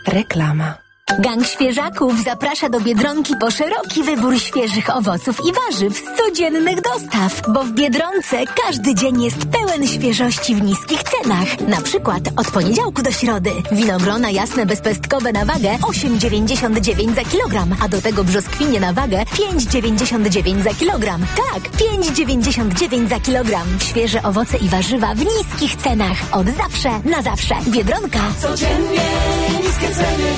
Reklama. Gang Świeżaków zaprasza do Biedronki po szeroki wybór świeżych owoców i warzyw z codziennych dostaw, bo w Biedronce każdy dzień jest pełen świeżości w niskich cenach. Na przykład od poniedziałku do środy winogrona jasne bezpestkowe na wagę 8,99 za kilogram, a do tego brzoskwinie na wagę 5,99 za kilogram. Tak, 5,99 za kilogram. Świeże owoce i warzywa w niskich cenach. Od zawsze na zawsze. Biedronka. Codziennie niskie ceny.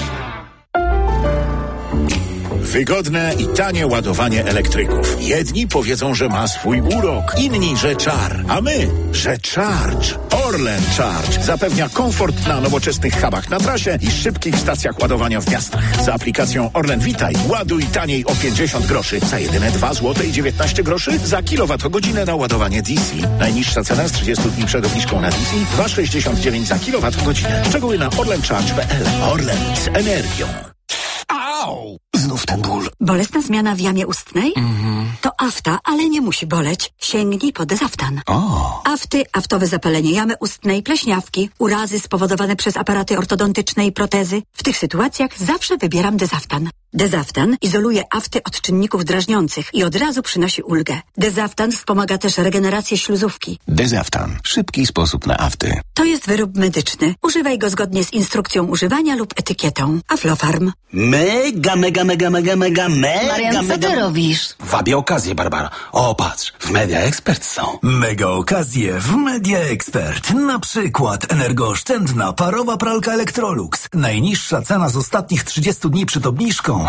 Wygodne i tanie ładowanie elektryków. Jedni powiedzą, że ma swój urok, inni, że czar, a my, że Charge. Orlen Charge zapewnia komfort na nowoczesnych hubach na trasie i szybkich stacjach ładowania w miastach. Z aplikacją Orlen Witaj ładuj taniej o 50 groszy za jedyne 2 zł i 19 groszy za kilowatogodzinę na ładowanie DC. Najniższa cena z 30 dni przed obniżką na DC 2,69 za kilowatogodzinę. Szczegóły na orlencharge.pl. Orlen z energią. Au! Znów ten ból. Bolesna zmiana w jamie ustnej? To afta, ale nie musi boleć. Sięgnij po Dezaftan. Afty, aftowe zapalenie jamy ustnej, pleśniawki, urazy spowodowane przez aparaty ortodontyczne i protezy. W tych sytuacjach zawsze wybieram Dezaftan. Dezaftan izoluje afty od czynników drażniących i od razu przynosi ulgę. Dezaftan wspomaga też regenerację śluzówki. Dezaftan. Szybki sposób na afty. To jest wyrób medyczny. Używaj go zgodnie z instrukcją używania lub etykietą. Aflofarm. Mega. Marian, co ty robisz? Wabię okazję, Barbara. O, patrz, w Media Expert są. Mega okazje w Media Expert. Na przykład energooszczędna parowa pralka Electrolux. Najniższa cena z ostatnich 30 dni przed obniżką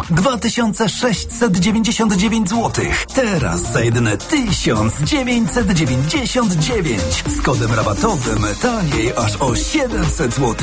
2699 zł. Teraz za jedyne 1999. Z kodem rabatowym taniej aż o 700 zł.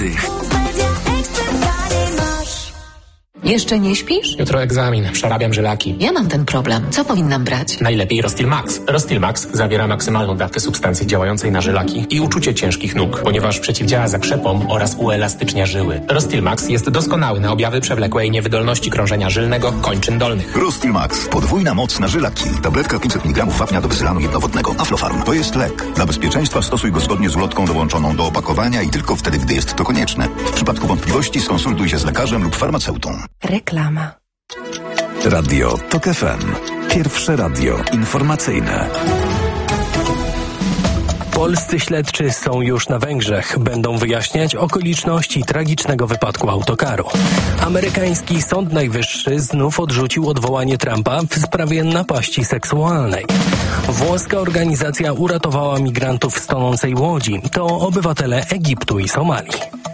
Jeszcze nie śpisz? Jutro egzamin, przerabiam żylaki. Ja mam ten problem. Co powinnam brać? Najlepiej Rostil Max. Rostil Max zawiera maksymalną dawkę substancji działającej na żylaki i uczucie ciężkich nóg, ponieważ przeciwdziała zakrzepom oraz uelastycznia żyły. Rostil Max jest doskonały na objawy przewlekłej niewydolności krążenia żylnego kończyn dolnych. Rostil Max. Podwójna moc na żylaki. Tabletka 500 mg wapnia do wysylanu jednowodnego. Aflofarm. To jest lek. Dla bezpieczeństwa stosuj go zgodnie z ulotką dołączoną do opakowania i tylko wtedy, gdy jest to konieczne. W przypadku wątpliwości skonsultuj się z lekarzem lub farmaceutą. Reklama. Radio TOK FM. Pierwsze radio informacyjne. Polscy śledczy są już na Węgrzech. Będą wyjaśniać okoliczności tragicznego wypadku autokaru. Amerykański Sąd Najwyższy znów odrzucił odwołanie Trumpa w sprawie napaści seksualnej. Włoska organizacja uratowała migrantów z tonącej łodzi. To obywatele Egiptu i Somalii.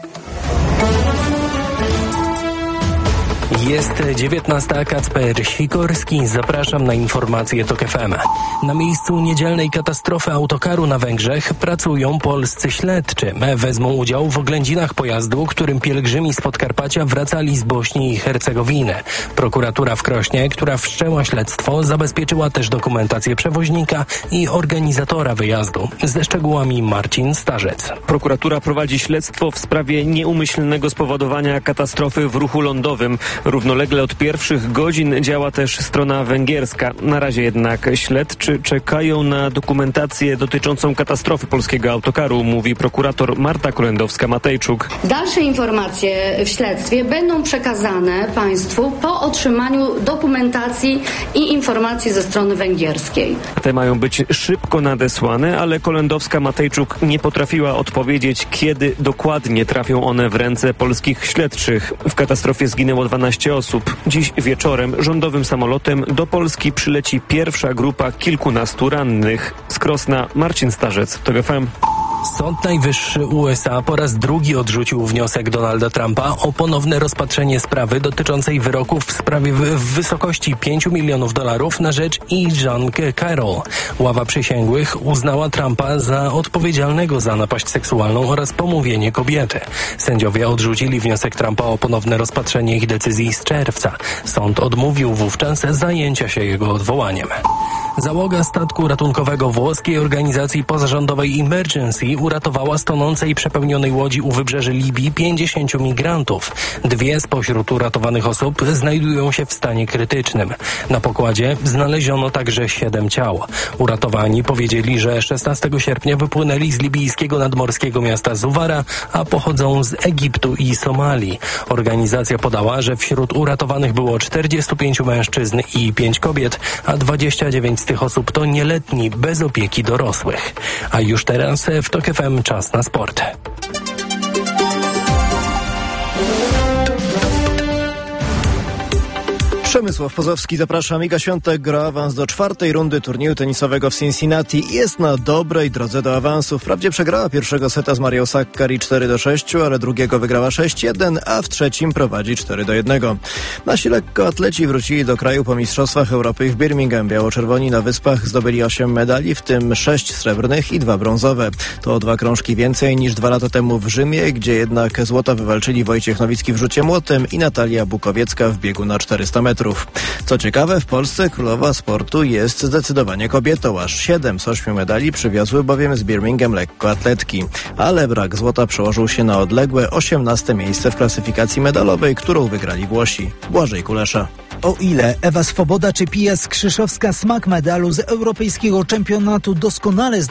Jest 19. Kacper Sikorski. Zapraszam na informacje TOK FM. Na miejscu niedzielnej katastrofy autokaru na Węgrzech pracują polscy śledczy. Wezmą udział w oględzinach pojazdu, którym pielgrzymi z Podkarpacia wracali z Bośni i Hercegowiny. Prokuratura w Krośnie, która wszczęła śledztwo, zabezpieczyła też dokumentację przewoźnika i organizatora wyjazdu. Ze szczegółami Marcin Starzec. Prokuratura prowadzi śledztwo w sprawie nieumyślnego spowodowania katastrofy w ruchu lądowym. Równolegle od pierwszych godzin działa też strona węgierska. Na razie jednak śledczy czekają na dokumentację dotyczącą katastrofy polskiego autokaru, mówi prokurator Marta Kolendowska-Matejczuk. Dalsze informacje w śledztwie będą przekazane państwu po otrzymaniu dokumentacji i informacji ze strony węgierskiej. Te mają być szybko nadesłane, ale Kolendowska-Matejczuk nie potrafiła odpowiedzieć, kiedy dokładnie trafią one w ręce polskich śledczych. W katastrofie zginęło 12 osób. Dziś wieczorem rządowym samolotem do Polski przyleci pierwsza grupa kilkunastu rannych. Z Krosna Marcin Starzec, TOK FM. Sąd Najwyższy USA po raz drugi odrzucił wniosek Donalda Trumpa o ponowne rozpatrzenie sprawy dotyczącej wyroków w sprawie w wysokości $5 milionów na rzecz Jean Carroll. Ława przysięgłych uznała Trumpa za odpowiedzialnego za napaść seksualną oraz pomówienie kobiety. Sędziowie odrzucili wniosek Trumpa o ponowne rozpatrzenie ich decyzji z czerwca. Sąd odmówił wówczas zajęcia się jego odwołaniem. Załoga statku ratunkowego włoskiej organizacji pozarządowej Emergency uratowała z tonącej przepełnionej łodzi u wybrzeży Libii 50 migrantów. 2 spośród uratowanych osób znajdują się w stanie krytycznym. Na pokładzie znaleziono także 7 ciał. Uratowani powiedzieli, że 16 sierpnia wypłynęli z libijskiego nadmorskiego miasta Zuwara, a pochodzą z Egiptu i Somalii. Organizacja podała, że wśród uratowanych było 45 mężczyzn i 5 kobiet, a 29 z tych osób to nieletni bez opieki dorosłych. A już teraz w TOK FM czas na sport. Przemysław Pozowski, zapraszam. Iga Świątek gra awans do 4. rundy turnieju tenisowego w Cincinnati i jest na dobrej drodze do awansu. Wprawdzie przegrała pierwszego seta z Marią Sakkari 4-6, ale drugiego wygrała 6-1, a w trzecim prowadzi 4-1. Nasi lekkoatleci wrócili do kraju po Mistrzostwach Europy w Birmingham. Biało-czerwoni na Wyspach zdobyli 8 medali, w tym 6 srebrnych i 2 brązowe. To 2 krążki więcej niż 2 lata temu w Rzymie, gdzie jednak złota wywalczyli Wojciech Nowicki w rzucie młotem i Natalia Bukowiecka w biegu na 400 metrów. Co ciekawe, w Polsce królowa sportu jest zdecydowanie kobietą. Aż 7 z 8 medali przywiozły bowiem z Birmingham lekkoatletki. Ale brak złota przełożył się na odległe 18. miejsce w klasyfikacji medalowej, którą wygrali Włosi. Błażej Kulesza. O ile Ewa Swoboda czy Pia Skrzyszowska smak medalu z europejskiego czempionatu doskonale